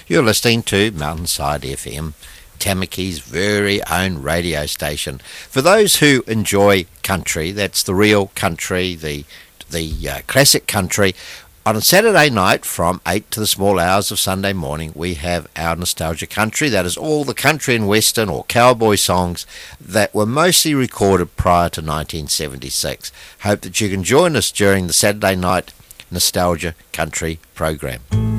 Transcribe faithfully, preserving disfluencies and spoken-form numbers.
You're listening to Mountainside F M, Tamaki's very own radio station. For those who enjoy country, that's the real country, the the uh, classic country. On a Saturday night from eight to the small hours of Sunday morning, we have our Nostalgia Country. That is all the country and western or cowboy songs that were mostly recorded prior to nineteen seventy-six. Hope that you can join us during the Saturday night Nostalgia Country program.